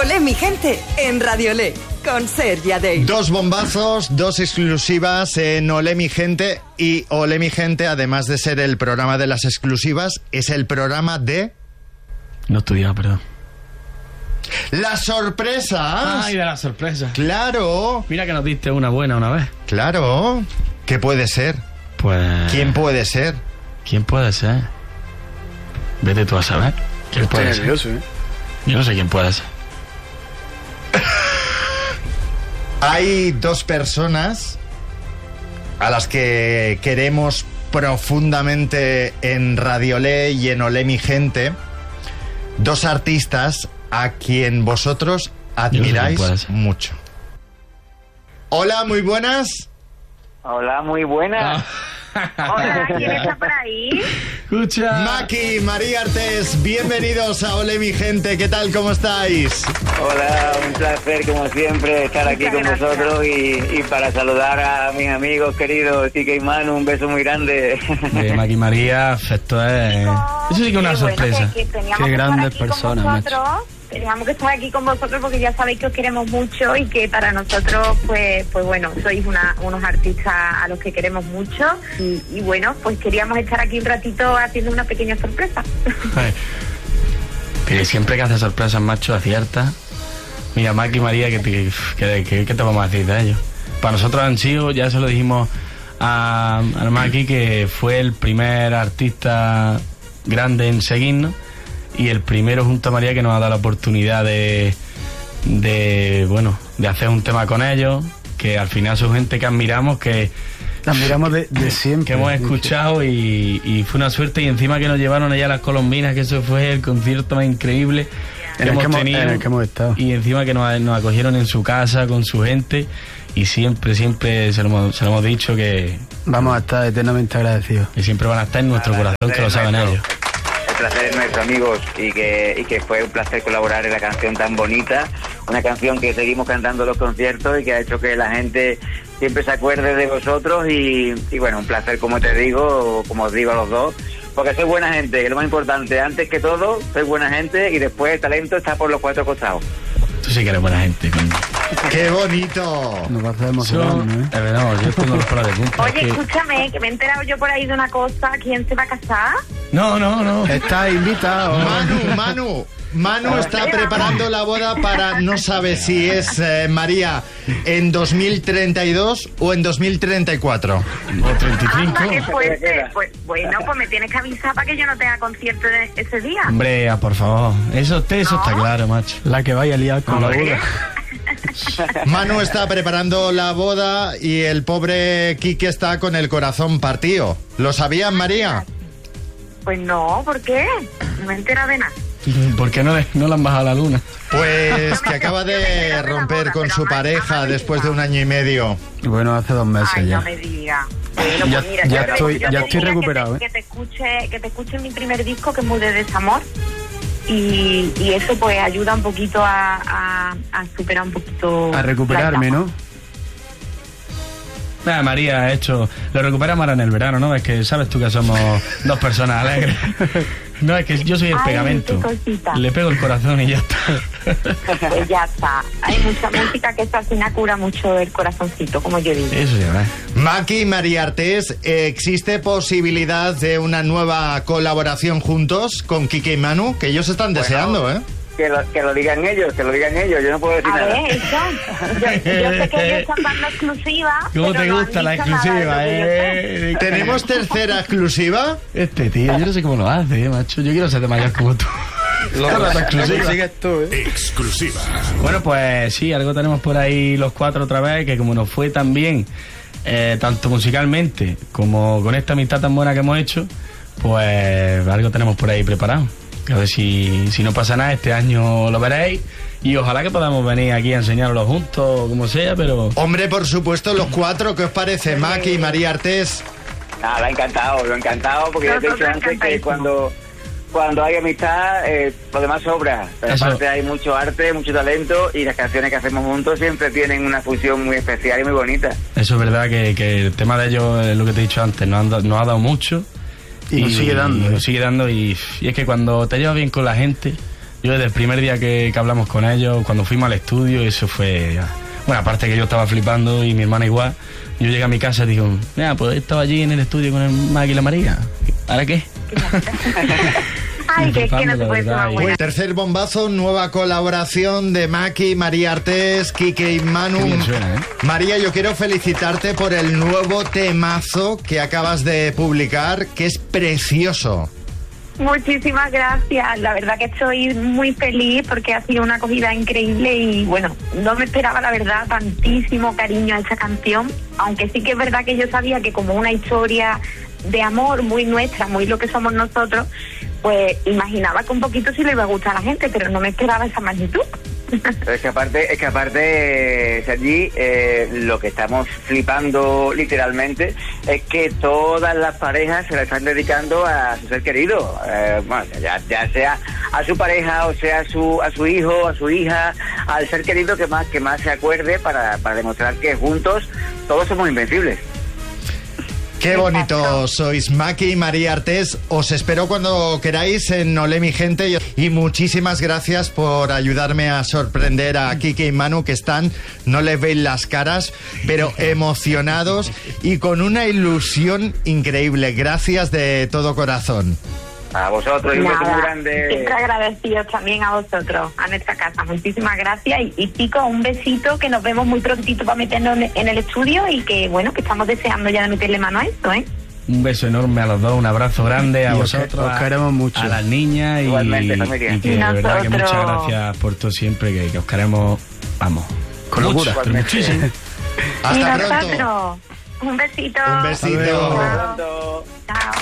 Olé mi gente en Radio Olé con Sergi Adey. 2 bombazos, 2 exclusivas en Olé mi gente. Y Olé mi gente, además de ser el programa de las exclusivas, es el programa de... No estudiaba, perdón. ¡Las sorpresas! ¡Ay, de las sorpresas! ¡Claro! Mira que nos diste una buena una vez. ¡Claro! ¿Qué puede ser? Pues... ¿Quién puede ser? ¿Quién puede ser? Vete tú a saber. ¿Quién puede ser? Nervioso, Yo no sé quién puede ser. Hay 2 personas a las que queremos profundamente en Radio Olé y en Olé mi gente. 2 artistas a quien vosotros admiráis mucho. Hola, muy buenas. Hola, muy buenas. Hola, ¿quién está por ahí? Escucha. Maki, María Artés, bienvenidos a Olé mi gente. ¿Qué tal? ¿Cómo estáis? Hola, un placer como siempre estar aquí con vosotros y para saludar a mis amigos queridos Tica y Manu, un beso muy grande. Maki María, esto es... Eso sí que es una sorpresa. Qué grandes personas, macho. Teníamos que estar aquí con vosotros porque ya sabéis que os queremos mucho y que para nosotros, pues bueno, sois unos artistas a los que queremos mucho y bueno, pues queríamos estar aquí un ratito haciendo una pequeña sorpresa. Pero siempre que hace sorpresas, macho, acierta. Mira, Maki y María, ¿qué te vamos a decir de ellos? Para nosotros han sido, ya se lo dijimos a Maki, que fue el primer artista grande en seguirnos. Y el primero junto a María que nos ha dado la oportunidad de hacer un tema con ellos, que al final son gente que admiramos, que de siempre, que hemos escuchado y fue una suerte. Y encima que nos llevaron allá a las Colombinas, que eso fue el concierto más increíble que hemos tenido, en el que hemos estado. Y encima que nos acogieron en su casa con su gente y siempre se lo hemos dicho que vamos a estar eternamente agradecidos, que siempre van a estar en nuestro corazón, que lo saben ellos. El placer es nuestro, amigos, y que fue un placer colaborar en la canción tan bonita, una canción que seguimos cantando en los conciertos y que ha hecho que la gente siempre se acuerde de vosotros y bueno, un placer, como te digo, como os digo a los dos, porque sois buena gente, que es lo más importante. Antes que todo, sois buena gente y después el talento está por los 4 costados. Tú sí que eres buena gente, coño. ¡Qué bonito! Nos va a hacer emocionar, ¿eh? Es verdad, yo tengo los pelos de punta. Oye, escúchame, que me he enterado yo por ahí de una cosa. ¿Quién se va a casar? No. Está invitado. Manu está preparando la boda para, no sabe si es María en 2032 o en 2034. O 35. Qué fuerte. Pues me tienes que avisar para que yo no tenga concierto ese día. Hombre, por favor. Eso está claro, macho. La que vaya a liar con la boda. Manu está preparando la boda y el pobre Quique está con el corazón partido. ¿Lo sabías, María? Pues no, ¿por qué? No me he enterado de nada. ¿Por qué no le han bajado la luna? Pues que acaba de romper con su pareja después de 1 año y medio. Bueno, hace 2 meses. Ay, ya. No me diga. Bueno, pues mira, ya estoy recuperado. Que te escuche mi primer disco, que es muy de desamor. Y eso pues ayuda un poquito a superar un poquito... A recuperarme, ¿no? María ha hecho... Lo recuperamos ahora en el verano, ¿no? Es que sabes tú que somos 2 personas alegres. No, es que yo soy el pegamento. Le pego el corazón y ya está. Pues ya está. Hay mucha música que al final cura mucho el corazoncito, como yo digo. Eso ya va. Maki y María Artés, ¿existe posibilidad de una nueva colaboración juntos con Quique y Manu? Que ellos están deseando, ¿eh? Que lo digan ellos, yo no puedo decir nada. Yo sé que ellos están dando exclusiva. ¿Cómo te gusta la exclusiva, ¿Tenemos tercera exclusiva? Este tío, yo no sé cómo lo hace, macho. Yo quiero ser de mayor como tú. Exclusiva. Bueno, pues sí, algo tenemos por ahí los 4 otra vez, que como nos fue tan bien, tanto musicalmente como con esta amistad tan buena que hemos hecho, pues algo tenemos por ahí preparado. A ver si no pasa nada, este año lo veréis y ojalá que podamos venir aquí a enseñarlo juntos o como sea, pero... Hombre, por supuesto, los 4, ¿qué os parece? Maki y María Artés. Nada, lo he encantado porque ya te he dicho antes que cuando hay amistad, lo demás sobra. Pero aparte hay mucho arte, mucho talento y las canciones que hacemos juntos siempre tienen una fusión muy especial y muy bonita. Eso es verdad que el tema de ellos, es lo que te he dicho antes, nos ha dado mucho. Y nos sigue dando. Y es que cuando te llevas bien con la gente, Yo desde el primer día que hablamos con ellos, cuando fuimos al estudio, eso fue... Bueno, aparte que yo estaba flipando y mi hermana igual, yo llegué a mi casa y digo, mira, pues estaba allí en el estudio con el Maki y la María. ¿Ahora qué? Ay, que no se puede tomar buena. Tercer bombazo, nueva colaboración de Maki, María Artés, Quique y Manu. Qué bien suena, ¿eh? María, yo quiero felicitarte por el nuevo temazo que acabas de publicar, que es precioso. Muchísimas gracias, la verdad que estoy muy feliz porque ha sido una acogida increíble y bueno, no me esperaba la verdad tantísimo cariño a esa canción, aunque sí que es verdad que yo sabía que como una historia de amor muy nuestra, muy lo que somos nosotros, pues imaginaba que un poquito sí le iba a gustar a la gente, pero no me esperaba esa magnitud. Es que aparte, Sergi, lo que estamos flipando literalmente es que todas las parejas se la están dedicando a su ser querido, bueno, ya sea a su pareja o sea a su hijo, a su hija, al ser querido que más se acuerde para demostrar que juntos todos somos invencibles. Qué bonito sois, Maki y María Artés. Os espero cuando queráis en Olé mi gente y muchísimas gracias por ayudarme a sorprender a Quique y Manu, que están, no les veis las caras, pero emocionados y con una ilusión increíble. Gracias de todo corazón. A vosotros y un beso muy grande. Siempre agradecidos también a vosotros, a nuestra casa. Muchísimas gracias y chicos, un besito, que nos vemos muy prontito para meternos en el estudio y que bueno, que estamos deseando ya de meterle mano a esto, ¿eh? Un beso enorme a los dos, un abrazo grande a vosotros, os queremos mucho, a las niñas igualmente, y que de verdad que muchas gracias por todo siempre, que os queremos, vamos, con locura, pero muchísimo. Hasta pronto. Un besito. Un besito. Chao.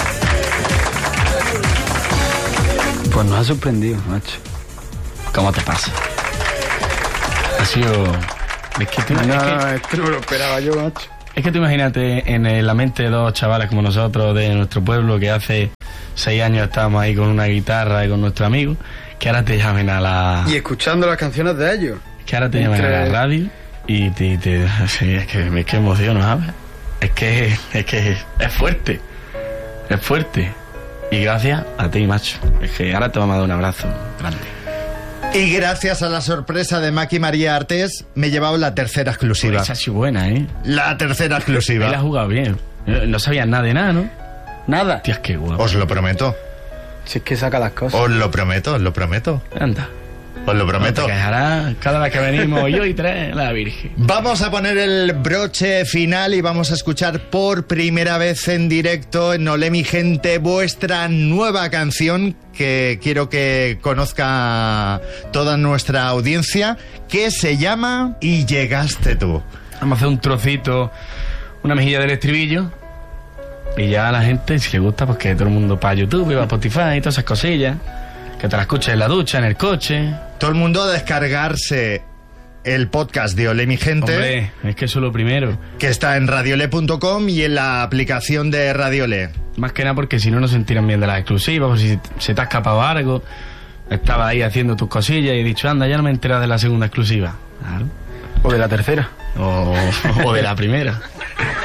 Pues nos ha sorprendido, macho. ¿Cómo te pasa? Ha sido... Es que tú, esto no lo esperaba yo, macho. Es que tú imagínate en la mente de dos chavales como nosotros de nuestro pueblo, que hace 6 años estábamos ahí con una guitarra y con nuestro amigo, que ahora te llamen a la... Y escuchando las canciones de ellos. Que ahora te llamen a la radio y sí, es que emociono, ¿sabes? Es que es fuerte. Es fuerte. Y gracias a ti, macho. Es que ahora te vamos a dar un abrazo grande. Y gracias a la sorpresa de Maki y María Artés, me he llevado la tercera exclusiva. Pues esa ha sido buena, ¿eh? La tercera exclusiva. Él ha jugado bien. No sabías nada de nada, ¿no? Nada. Tío, es que guapo. Os lo prometo. Si es que saca las cosas. Os lo prometo. Anda. Os lo prometo. No te quejarás cada vez que venimos yo y tres, la Virgen. Vamos a poner el broche final y vamos a escuchar por primera vez en directo en Olé mi gente vuestra nueva canción, que quiero que conozca toda nuestra audiencia, que se llama Y llegaste tú. Vamos a hacer un trocito, una mejilla del estribillo, y ya a la gente, si le gusta, pues que todo el mundo para YouTube y para Spotify y todas esas cosillas. Que te la escuches en la ducha, en el coche. Todo el mundo a descargarse el podcast de Olé mi gente. Hombre, es que eso es lo primero. Que está en radiolé.com y en la aplicación de Radiolé. Más que nada porque si no se sentirán bien de las exclusivas, o si se te ha escapado algo, estabas ahí haciendo tus cosillas y he dicho, anda, ya no me he enterado de la segunda exclusiva. Claro. O de la tercera. O de la primera.